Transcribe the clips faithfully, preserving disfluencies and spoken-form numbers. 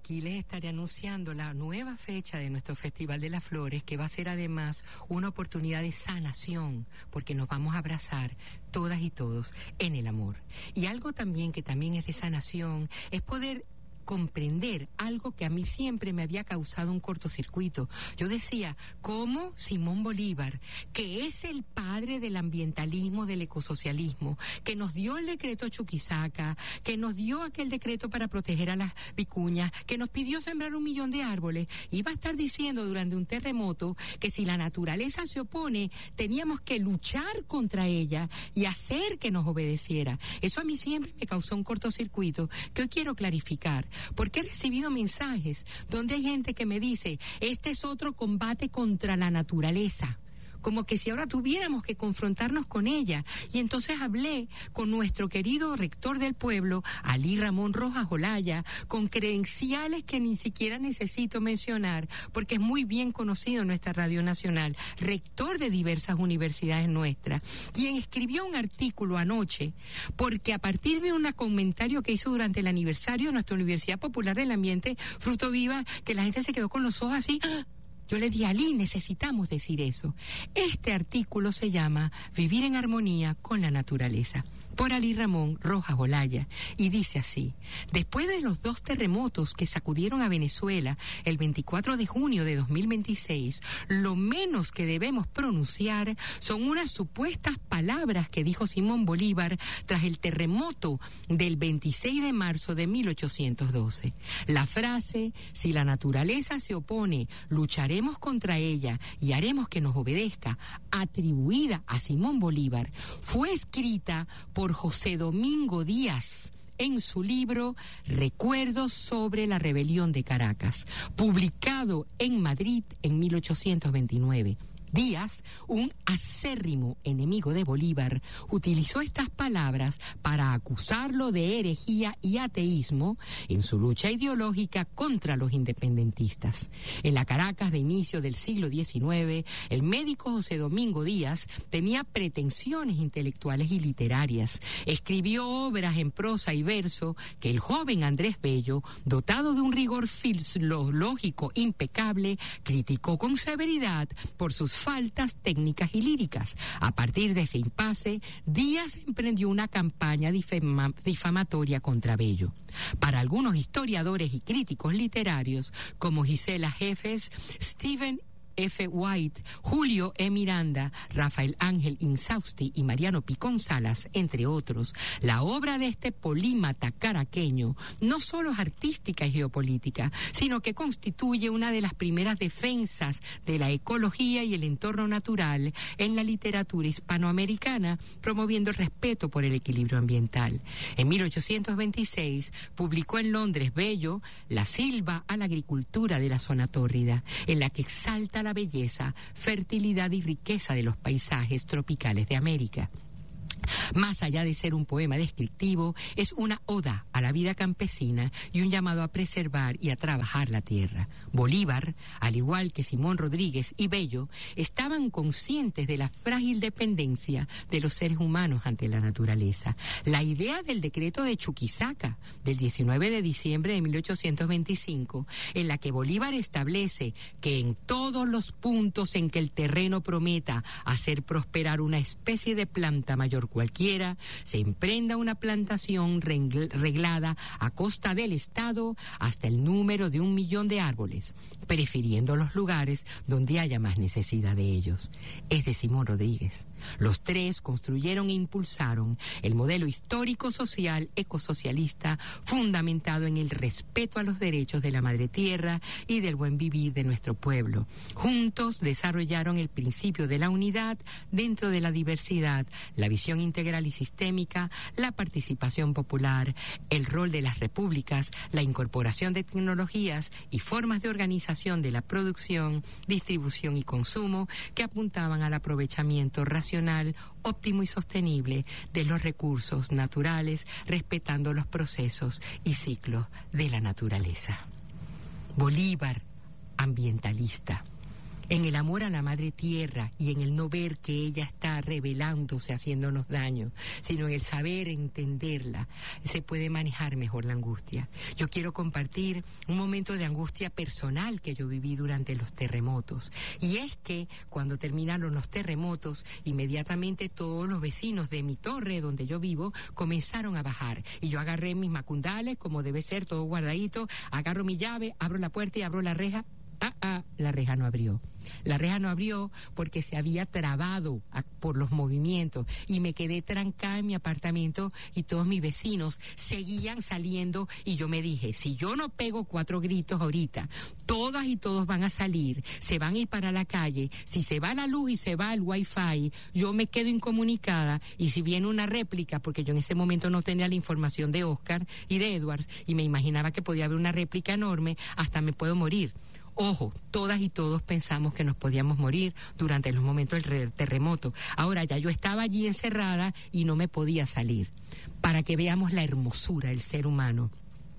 aquí les estaré anunciando la nueva fecha de nuestro Festival de las Flores, que va a ser además una oportunidad de sanación, porque nos vamos a abrazar todas y todos en el amor. Y algo también que también es de sanación es poder comprender algo que a mí siempre me había causado un cortocircuito. Yo decía, ¿cómo Simón Bolívar, que es el padre del ambientalismo, del ecosocialismo, que nos dio el decreto Chuquisaca, que nos dio aquel decreto para proteger a las vicuñas, que nos pidió sembrar un millón de árboles, iba a estar diciendo durante un terremoto que si la naturaleza se opone, teníamos que luchar contra ella y hacer que nos obedeciera? Eso a mí siempre me causó un cortocircuito que hoy quiero clarificar. Porque he recibido mensajes donde hay gente que me dice, este es otro combate contra la naturaleza, como que si ahora tuviéramos que confrontarnos con ella. Y entonces hablé con nuestro querido rector del pueblo, Alí Ramón Rojas Olaya, con credenciales que ni siquiera necesito mencionar, porque es muy bien conocido en nuestra Radio Nacional, rector de diversas universidades nuestras, quien escribió un artículo anoche, porque a partir de un comentario que hizo durante el aniversario de nuestra Universidad Popular del Ambiente, Fruto Viva, que la gente se quedó con los ojos así. Yo le dije, Alí, necesitamos decir eso. Este artículo se llama Vivir en armonía con la naturaleza, por Alí Ramón Rojas Olaya, y dice así: después de los dos terremotos que sacudieron a Venezuela el veinticuatro de junio de dos mil veintiséis, lo menos que debemos pronunciar son unas supuestas palabras que dijo Simón Bolívar tras el terremoto del veintiséis de marzo de mil ochocientos doce. La frase, si la naturaleza se opone, lucharemos contra ella y haremos que nos obedezca, atribuida a Simón Bolívar, fue escrita por José Domingo Díaz en su libro Recuerdos sobre la Rebelión de Caracas, publicado en Madrid en mil ochocientos veintinueve. Díaz, un acérrimo enemigo de Bolívar, utilizó estas palabras para acusarlo de herejía y ateísmo en su lucha ideológica contra los independentistas. En la Caracas de inicio del siglo diecinueve, el médico José Domingo Díaz tenía pretensiones intelectuales y literarias. Escribió obras en prosa y verso que el joven Andrés Bello, dotado de un rigor filológico impecable, criticó con severidad por sus faltas técnicas y líricas. A partir de ese impasse, Díaz emprendió una campaña difama, difamatoria contra Bello. Para algunos historiadores y críticos literarios, como Gisela Jeffes, Stephen F. White, Julio E. Miranda, Rafael Ángel Insausti y Mariano Picón Salas, entre otros, la obra de este polímata caraqueño no solo es artística y geopolítica, sino que constituye una de las primeras defensas de la ecología y el entorno natural en la literatura hispanoamericana, promoviendo el respeto por el equilibrio ambiental. En mil ochocientos veintiséis publicó en Londres Bello La Silva a la agricultura de la zona tórrida, en la que exalta la belleza, fertilidad y riqueza de los paisajes tropicales de América. Más allá de ser un poema descriptivo, es una oda a la vida campesina y un llamado a preservar y a trabajar la tierra. Bolívar, al igual que Simón Rodríguez y Bello, estaban conscientes de la frágil dependencia de los seres humanos ante la naturaleza. La idea del decreto de Chuquisaca del diecinueve de diciembre de mil ochocientos veinticinco, en la que Bolívar establece que en todos los puntos en que el terreno prometa hacer prosperar una especie de planta mayor cualquiera, se emprenda una plantación reglada a costa del Estado hasta el número de un millón de árboles, prefiriendo los lugares donde haya más necesidad de ellos. Es de Simón Rodríguez. Los tres construyeron e impulsaron el modelo histórico social ecosocialista fundamentado en el respeto a los derechos de la madre tierra y del buen vivir de nuestro pueblo. Juntos desarrollaron el principio de la unidad dentro de la diversidad, la visión integral y sistémica, la participación popular, el rol de las repúblicas, la incorporación de tecnologías y formas de organización de la producción, distribución y consumo que apuntaban al aprovechamiento racional, óptimo y sostenible de los recursos naturales, respetando los procesos y ciclos de la naturaleza. Bolívar, ambientalista. en el amor a la madre tierra y en el no ver que ella está rebelándose, haciéndonos daño, sino en el saber entenderla, se puede manejar mejor la angustia. Yo quiero compartir un momento de angustia personal que yo viví durante los terremotos. Y es que cuando terminaron los terremotos, inmediatamente todos los vecinos de mi torre donde yo vivo comenzaron a bajar. Y yo agarré mis macundales, como debe ser, todo guardadito, agarro mi llave, abro la puerta y abro la reja. Ah, ah, la reja no abrió. La reja no abrió porque se había trabado a, por los movimientos y me quedé trancada en mi apartamento y todos mis vecinos seguían saliendo y yo me dije, si yo no pego cuatro gritos ahorita, todas y todos van a salir, se van a ir para la calle, si se va la luz y se va el wifi, yo me quedo incomunicada y si viene una réplica, porque yo en ese momento no tenía la información de Oscar y de Edwards y me imaginaba que podía haber una réplica enorme, hasta me puedo morir. Ojo, todas y todos pensamos que nos podíamos morir durante los momentos del terremoto. Ahora ya yo estaba allí encerrada y no me podía salir. Para que veamos la hermosura del ser humano.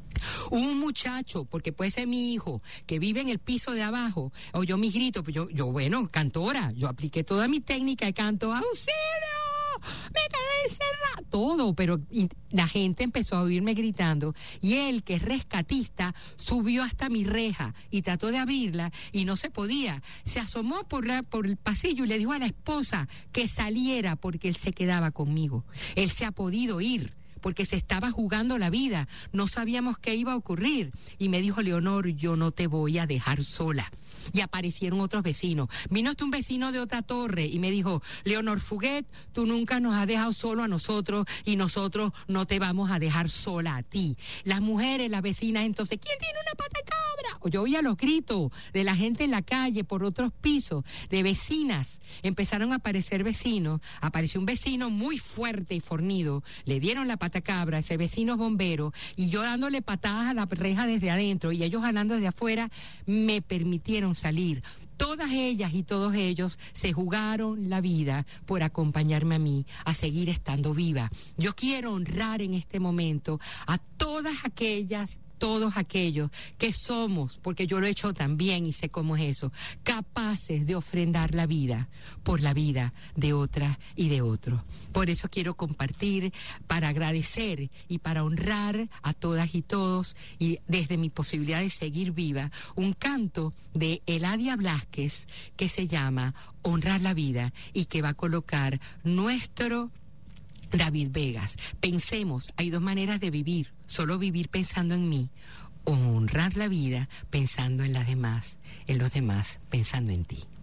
Un muchacho, porque puede ser mi hijo, que vive en el piso de abajo, oyó mis gritos, pues yo, yo, bueno, cantora, yo apliqué toda mi técnica de canto, ¡auxilio! ¡Me quedé encerrada! Todo, pero y, la gente empezó a oírme gritando y él, que es rescatista, subió hasta mi reja y trató de abrirla y no se podía. Se asomó por, la, por el pasillo y le dijo a la esposa que saliera porque él se quedaba conmigo. Él se ha podido ir porque se estaba jugando la vida. No sabíamos qué iba a ocurrir. Y me dijo, Leonor, yo no te voy a dejar sola. Y aparecieron otros vecinos. Vino hasta un vecino de otra torre y me dijo, Leonor Fuguet, tú nunca nos has dejado solo a nosotros y nosotros no te vamos a dejar sola a ti. Las mujeres, las vecinas, entonces, ¿quién tiene una pata de cabra? O yo oía los gritos de la gente en la calle por otros pisos, de vecinas. Empezaron a aparecer vecinos. Apareció un vecino muy fuerte y fornido. Le dieron la pata cabra, ese vecino bombero, y yo dándole patadas a la reja desde adentro y ellos jalando desde afuera, me permitieron salir. Todas ellas y todos ellos se jugaron la vida por acompañarme a mí, a seguir estando viva. Yo quiero honrar en este momento a todas aquellas, todos aquellos que somos, porque yo lo he hecho también y sé cómo es eso, capaces de ofrendar la vida por la vida de otra y de otro. Por eso quiero compartir, para agradecer y para honrar a todas y todos, y desde mi posibilidad de seguir viva, un canto de Eladia Blázquez que se llama Honrar la Vida y que va a colocar nuestro David Vegas. Pensemos, hay dos maneras de vivir: solo vivir pensando en mí, o honrar la vida pensando en las demás, en los demás, pensando en ti.